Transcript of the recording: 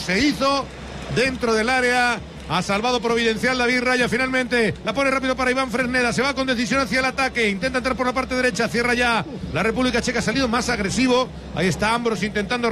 se hizo dentro del área. Ha salvado providencial David Raya finalmente. La pone rápido para Iván Fresneda. Se va con decisión hacia el ataque. Intenta entrar por la parte derecha. Cierra ya. La República Checa ha salido más agresivo. Ahí está Ambros intentando